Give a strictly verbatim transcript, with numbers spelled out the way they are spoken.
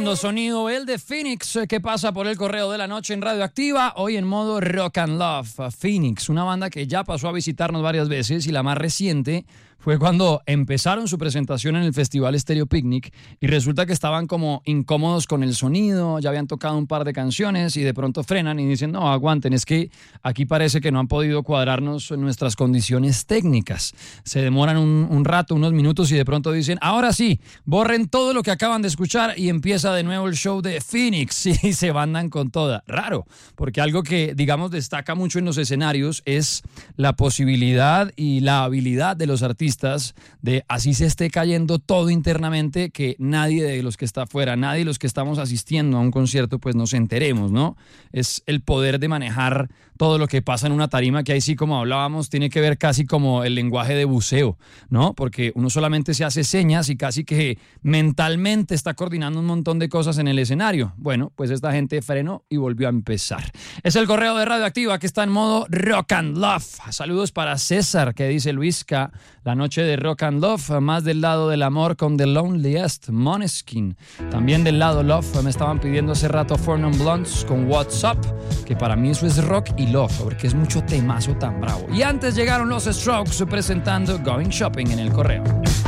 Tremendo sonido, el de Phoenix, que pasa por el correo de la noche en Radioactiva, hoy en modo Rock and Love. Phoenix, una banda que ya pasó a visitarnos varias veces y la más reciente fue cuando empezaron su presentación en el Festival Stereo Picnic y resulta que estaban como incómodos con el sonido, ya habían tocado un par de canciones y de pronto frenan y dicen, no, aguanten, es que aquí parece que no han podido cuadrarnos nuestras condiciones técnicas. Se demoran un, un rato, unos minutos y de pronto dicen, ahora sí, borren todo lo que acaban de escuchar y empieza de nuevo el show de Phoenix y se mandan con toda. Raro, porque algo que, digamos, destaca mucho en los escenarios es la posibilidad y la habilidad de los artistas de, así se esté cayendo todo internamente, que nadie de los que está afuera, nadie de los que estamos asistiendo a un concierto, pues nos enteremos, ¿no? Es el poder de manejar todo lo que pasa en una tarima, que ahí sí, como hablábamos, tiene que ver casi como el lenguaje de buceo, ¿no? Porque uno solamente se hace señas y casi que mentalmente está coordinando un montón de cosas en el escenario. Bueno, pues esta gente frenó y volvió a empezar. Es el correo de Radioactiva que está en modo Rock and Love. Saludos para César, que dice Luisca, la noche de Rock and Love, más del lado del amor con The Loneliest, Måneskin. También del lado Love, me estaban pidiendo hace rato Four Non Blondes con What's Up, que para mí eso es rock y love, porque es mucho temazo tan bravo. Y antes llegaron los Strokes presentando Going Shopping en el correo.